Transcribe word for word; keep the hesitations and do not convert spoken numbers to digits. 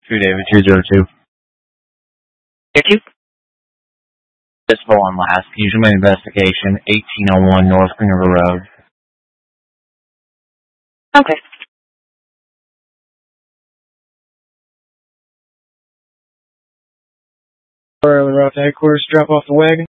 Two David two zero two. Thank you. Municipal on last. Usual investigation, eighteen oh one North Green River Road. Okay. Early route to headquarters, drop off the wagon.